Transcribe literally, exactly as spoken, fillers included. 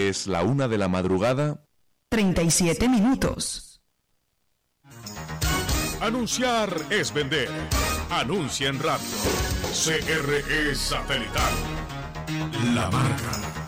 Es la una de la madrugada. treinta y siete minutos. Anunciar es vender. Anuncia en radio. C R E Satelital. La marca.